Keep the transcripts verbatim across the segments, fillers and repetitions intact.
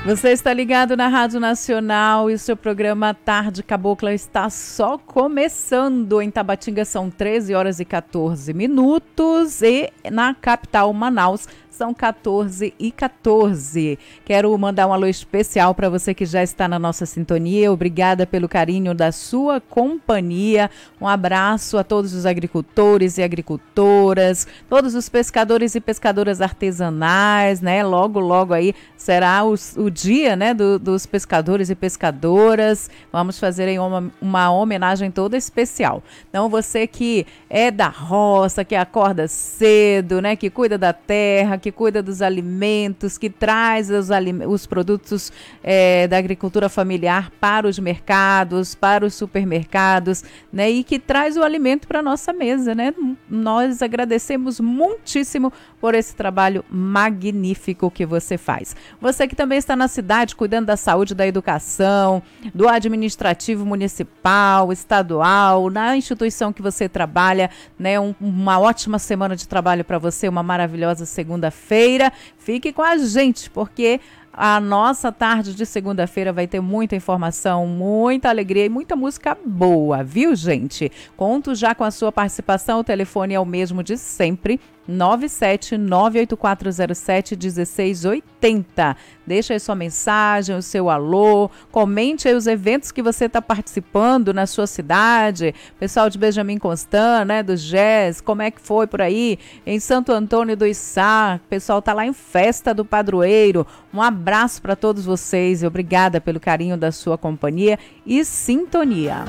Você está ligado na Rádio Nacional e o seu programa Tarde Cabocla está só começando. Em Tabatinga são treze horas e quatorze minutos e na capital Manaus são quatorze e quatorze. Quero mandar um alô especial para você que já está na nossa sintonia. Obrigada pelo carinho da sua companhia. Um abraço a todos os agricultores e agricultoras, todos os pescadores e pescadoras artesanais, né? Logo, logo aí será o, o dia, né, do, dos pescadores e pescadoras. Vamos fazer aí uma, uma homenagem toda especial. Então, você que é da roça, que acorda cedo, né, que cuida da terra, que cuida dos alimentos, que traz os, os produtos é, da agricultura familiar para os mercados, para os supermercados, né, e que traz o alimento para a nossa mesa, né? Nós agradecemos muitíssimo por esse trabalho magnífico que você faz. Você que também está na cidade cuidando da saúde, da educação, do administrativo municipal, estadual, na instituição que você trabalha, né? Um, uma ótima semana de trabalho para você, uma maravilhosa segunda-feira. Fique com a gente, porque a nossa tarde de segunda-feira vai ter muita informação, muita alegria e muita música boa, viu, gente? Conto já com a sua participação, o telefone é o mesmo de sempre, nove sete nove oito quatro zero sete um seis oito zero. Deixa aí sua mensagem, o seu alô, comente aí os eventos que você está participando na sua cidade, pessoal de Benjamin Constant, né, do Jazz, como é que foi por aí, em Santo Antônio do Içá, o pessoal tá lá em Festa do Padroeiro. Um abraço para todos vocês e obrigada pelo carinho da sua companhia e sintonia.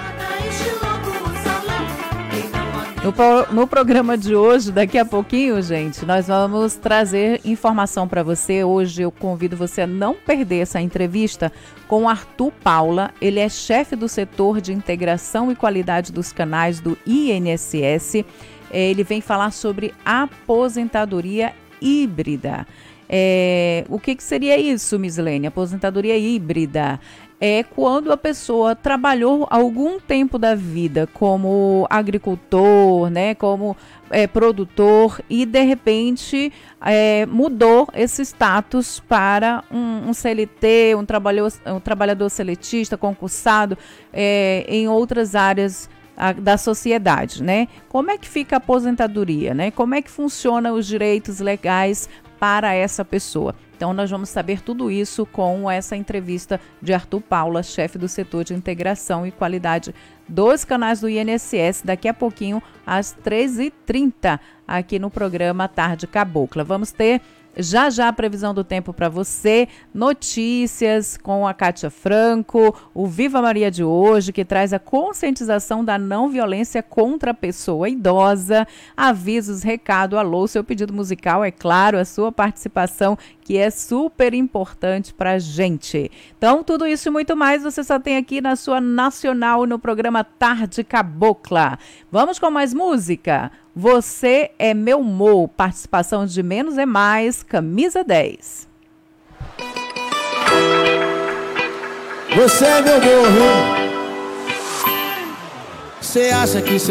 No, no programa de hoje, daqui a pouquinho, gente, nós vamos trazer informação para você. Hoje eu convido você a não perder essa entrevista com Arthur Paula. Ele é chefe do setor de integração e qualidade dos canais do I N S S. Ele vem falar sobre aposentadoria híbrida. É, o que, que seria isso, Mislene? Aposentadoria híbrida é quando a pessoa trabalhou algum tempo da vida como agricultor, né, como é, produtor e de repente é, mudou esse status para um, um C L T, um trabalhador, um trabalhador seletista, concursado é, em outras áreas A, da sociedade, né? Como é que fica a aposentadoria, né? Como é que funciona os direitos legais para essa pessoa? Então nós vamos saber tudo isso com essa entrevista de Arthur Paula, chefe do setor de integração e qualidade dos canais do I N S S, daqui a pouquinho às treze e trinta, aqui no programa Tarde Cabocla. Vamos ter já já a previsão do tempo para você, notícias com a Kátia Franco, o Viva Maria de hoje, que traz a conscientização da não violência contra a pessoa idosa, avisos, recado, alô, seu pedido musical, é claro, a sua participação, que é super importante para a gente. Então, tudo isso e muito mais você só tem aqui na sua Nacional, no programa Tarde Cabocla. Vamos com mais música? Você é Meu Mo, participação de Menos é Mais, camisa dez. Você é meu morro. Você acha que